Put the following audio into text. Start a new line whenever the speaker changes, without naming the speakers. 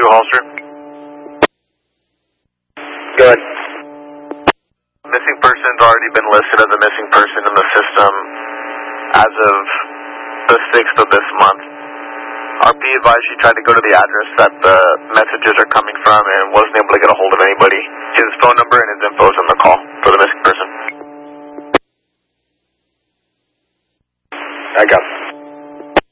Holster.
Good.
Missing person's already been listed as a missing person in the system as of the 6th of this month. RP advised she tried to go to the address that the messages are coming from and wasn't able to get a hold of anybody. His phone number and his info is on the call.